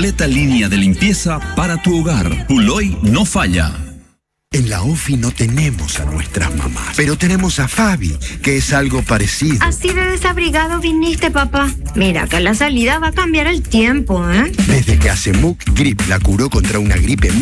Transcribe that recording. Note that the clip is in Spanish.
completa línea de limpieza para tu hogar. Puloy no falla. En la OFI no tenemos a nuestras mamás, pero tenemos a Fabi, que es algo parecido. Así de desabrigado viniste, papá. Mira que la salida va a cambiar el tiempo, ¿eh? Desde que Acemuk Grip la curó contra una gripe